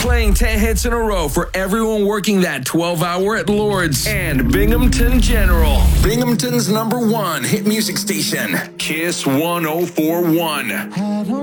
Playing 10 hits in a row for everyone working that 12-hour at Lord's and Binghamton General. Binghamton's #1 hit music station. Kiss 1041.